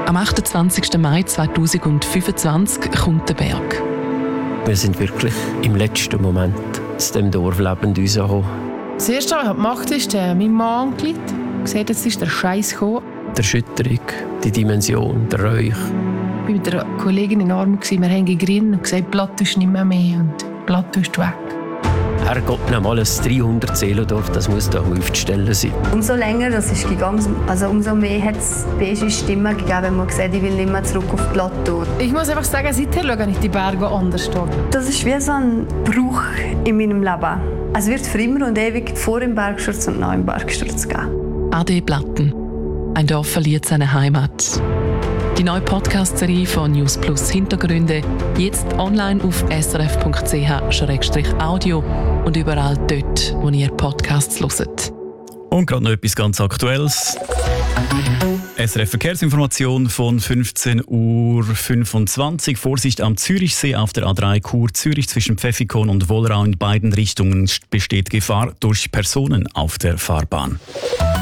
Am 28. Mai 2025 kommt der Berg. Wir sind wirklich im letzten Moment aus dem Dorf lebend rausgekommen. Das Erste, was ich gemacht habe, ist mein Mann angerufen. Gesagt, jetzt ist der Scheiß gekommen. Die Erschütterung, die Dimension, der Räuch. Ich war mit einer Kollegin in Arm, wir haben gegrinnt und gesagt, Platt ist nicht mehr und Platt ist weg. Herrgott, mal ein 300 Seelendorf, das muss da aufzustellen sein. Umso länger das ist gegangen, umso mehr hat es beige Stimmen gegeben, wenn man gesagt, ich will nicht mehr zurück auf die Plateau. Ich muss einfach sagen, seither schaue ich die Berge anders an. Das ist wie so ein Bruch in meinem Leben. Es wird für immer und ewig vor dem Bergsturz und nach dem Bergsturz geben. AD Platten. Ein Dorf verliert seine Heimat. Die neue Podcast-Serie von News Plus Hintergründe, jetzt online auf srf.ch/audio und überall dort, wo ihr Podcasts hört. Und gerade noch etwas ganz Aktuelles. SRF Verkehrsinformation von 15:25 Uhr. Vorsicht am Zürichsee auf der A3 Chur Zürich zwischen Pfäffikon und Wollerau. In beiden Richtungen besteht Gefahr durch Personen auf der Fahrbahn.